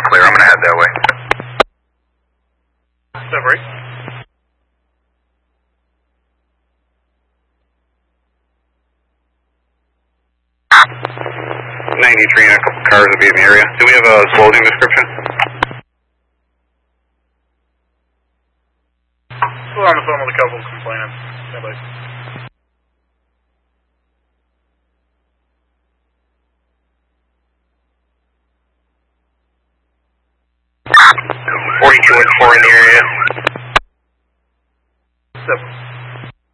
clear. I'm going to head that way. Separate. '93 and a couple cars will be in the area. Do we have a clothing description? Still on the phone with a couple complaining. Nobody. .42 and 4 in the area. Separate.